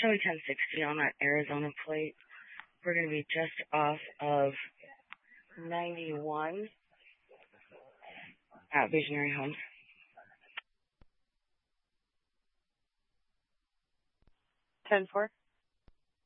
showing 1060 on that Arizona plate. We're going to be just off of 91 at Visionary Homes. 10-4.